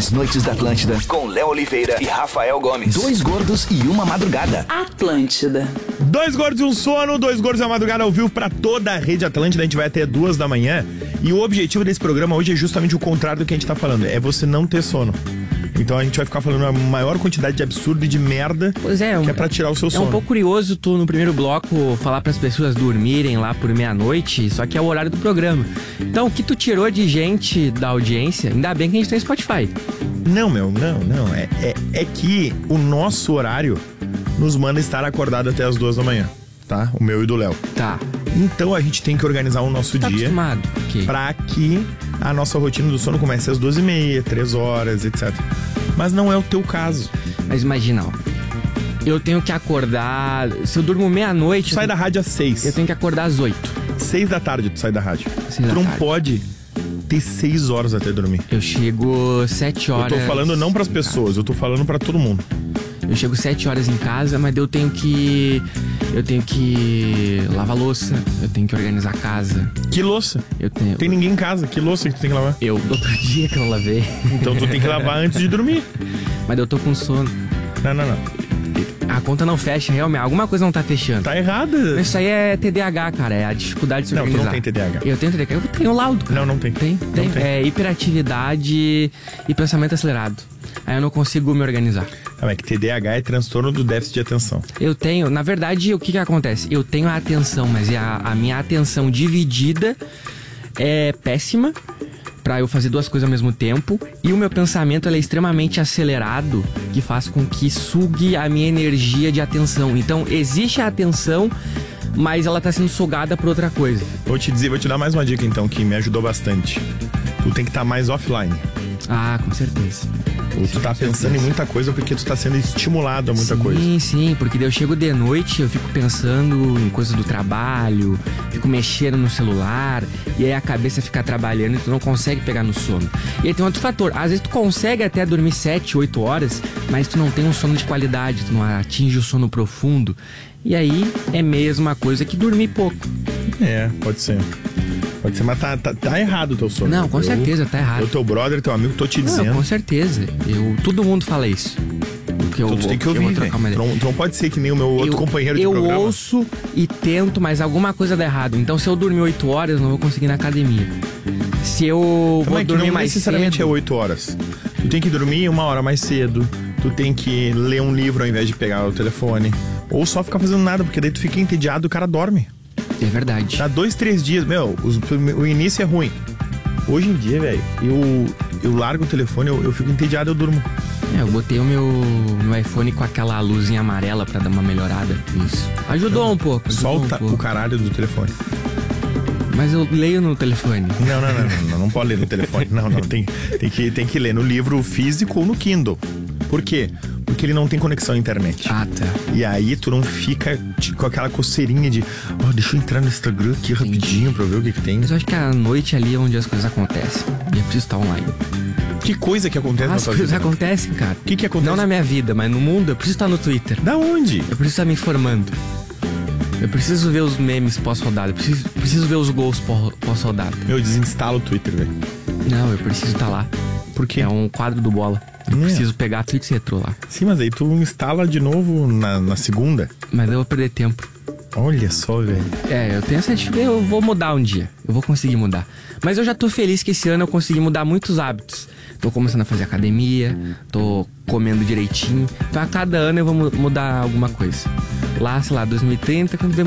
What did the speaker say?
As Noites da Atlântida, com Léo Oliveira e Rafael Gomes. 2 gordos e uma madrugada. Atlântida. 2 gordos e um sono, 2 gordos e uma madrugada ao vivo pra toda a rede Atlântida. A gente vai até 2 da manhã. E o objetivo desse programa hoje é justamente o contrário do que a gente tá falando. É você não ter sono. Então a gente vai ficar falando a maior quantidade de absurdo e de merda. Pois é, que é pra tirar o seu sono. É um pouco curioso tu, no primeiro bloco, falar pras pessoas dormirem lá por meia-noite, só que é o horário do programa. Então, o que tu tirou de gente da audiência, ainda bem que a gente tem Spotify. Não. É que o nosso horário nos manda estar acordado até as 2 da manhã, tá? O meu e do Léo. Tá. Então a gente tem que organizar o nosso dia acostumado. Okay. Pra que a nossa rotina do sono comece às 2h30, 3 horas, etc. Mas não é o teu caso. Mas imagina, ó, eu tenho que acordar. Se eu durmo meia-noite. Tu sai da rádio às 6. Eu tenho que acordar às 8. 6 da tarde tu sai da rádio. 6 tu da não tarde. pode ter 6 horas até dormir. Eu chego 7 horas. Eu tô falando não pras pessoas, eu tô falando pra todo mundo. Eu chego 7 horas em casa, mas eu tenho que lavar louça, eu tenho que organizar a casa. Que louça? Tem ninguém em casa, que louça que tu tem que lavar? Do outro dia que eu lavei. Então tu tem que lavar antes de dormir. Mas eu tô com sono. Não. A conta não fecha, realmente. Alguma coisa não tá fechando. Tá errada. Isso aí é TDAH, cara. É a dificuldade de se organizar. Não, tu não tem TDAH. Eu tenho TDAH. Eu tenho laudo, cara. Não tem. Tem. É hiperatividade e pensamento acelerado. Aí eu não consigo me organizar. É que TDAH é transtorno do déficit de atenção. Eu tenho, na verdade, o que acontece? Eu tenho a atenção, mas a minha atenção dividida é péssima pra eu fazer 2 coisas ao mesmo tempo. E o meu pensamento ele é extremamente acelerado, que faz com que sugue a minha energia de atenção. Então, existe a atenção, mas ela tá sendo sugada por outra coisa. Vou te dar mais uma dica então, que me ajudou bastante. Tu tem que estar mais offline. Ah, com certeza. Ou tu tá pensando em muita coisa porque tu tá sendo estimulado a muita coisa. Sim, porque daí eu chego de noite, eu fico pensando em coisas do trabalho, fico mexendo no celular, e aí a cabeça fica trabalhando e tu não consegue pegar no sono. E aí tem outro fator, às vezes tu consegue até dormir 7, 8 horas, mas tu não tem um sono de qualidade, tu não atinge o sono profundo. E aí é a mesma coisa que dormir pouco. Pode ser, mas tá errado o teu sono. Não, com certeza tá errado. O teu brother, teu amigo, tô te dizendo. Não, com certeza. Todo mundo fala isso. Então tu tem que ouvir, velho. Tu não pode ser que nem o meu outro companheiro de programa. Eu ouço e tento, mas alguma coisa dá errado. Então se eu dormir 8 horas, eu não vou conseguir ir na academia. Se eu vou dormir não mais necessariamente cedo... é 8 horas. Tu tem que dormir 1 hora mais cedo. Tu tem que ler um livro ao invés de pegar o telefone. Ou só ficar fazendo nada, porque daí tu fica entediado e o cara dorme. É verdade. Dá 2, 3 dias. O início é ruim. Hoje em dia, velho, eu largo o telefone, eu fico entediado, eu durmo. Eu botei o meu iPhone com aquela luzinha amarela pra dar uma melhorada. Isso. Ajudou um pouco. Solta o caralho do telefone. Mas eu leio no telefone. Não pode ler no telefone. Não, tem que ler no livro físico ou no Kindle. Por quê? Porque ele não tem conexão à internet. Ah, tá. E aí tu não fica com aquela coceirinha de deixa eu entrar no Instagram aqui rapidinho pra ver o que tem. Mas eu acho que a noite ali é onde as coisas acontecem. E eu preciso estar online. Que coisa que acontece na tua vida? As coisas acontecem, cara. O que acontece? Não na minha vida, mas no mundo. Eu preciso estar no Twitter. Da onde? Eu preciso estar me informando. Eu preciso ver os memes pós-rodada. Eu preciso ver os gols pós-rodada. Eu desinstalo o Twitter, velho. Não, eu preciso estar lá. Por quê? É um quadro do Bola. Eu preciso pegar tweets retrô lá. Sim, mas aí tu instala de novo na segunda. Mas eu vou perder tempo. Olha só, velho. Eu tenho essa dificuldade. Eu vou mudar um dia. Eu vou conseguir mudar. Mas eu já tô feliz que esse ano eu consegui mudar muitos hábitos. Tô começando a fazer academia, tô comendo direitinho. Então a cada ano eu vou mudar alguma coisa. Lá, sei lá, 2030, quando